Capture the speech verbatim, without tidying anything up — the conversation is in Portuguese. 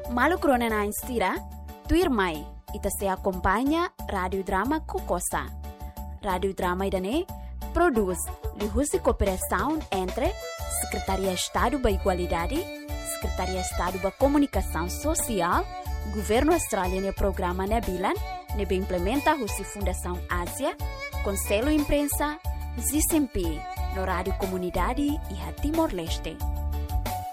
Malu krona na instira, tu irmai, ita se acompanha Radio Drama Kokosa. Radio Drama idane produz lihusi cooperação entre Secretaria Estado da Igualdade, Secretaria Estado da Comunicação Social, Governo Australiano e Programa Nebilan, nebe implementa a Fundação Ásia, Conselho Imprensa, Z S M P, no Rádio Comunidade e a Timor-Leste.